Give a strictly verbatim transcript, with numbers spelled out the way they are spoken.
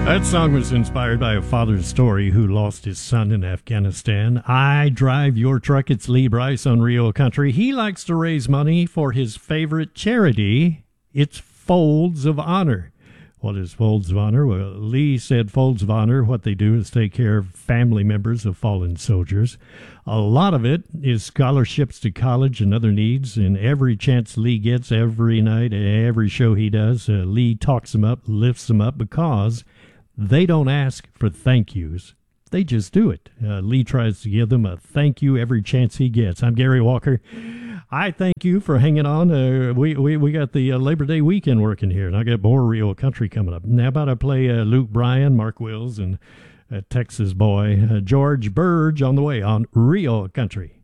That song was inspired by a father's story who lost his son in Afghanistan. I drive your truck. It's Lee Brice on Rio Country. He likes to raise money for his favorite charity. It's Folds of Honor. What is Folds of Honor? Well, Lee said Folds of Honor, what they do is take care of family members of fallen soldiers. A lot of it is scholarships to college and other needs, and every chance Lee gets, every night, every show he does, uh, Lee talks them up, lifts them up, because they don't ask for thank yous. They just do it. Uh, Lee tries to give them a thank you every chance he gets. I'm Gary Walker. I thank you for hanging on. Uh, we, we we got the uh, Labor Day weekend working here, and I got more Rio Country coming up. Now, about to play uh, Luke Bryan, Mark Wills, and uh, Texas boy uh, George Burge on the way on Rio Country.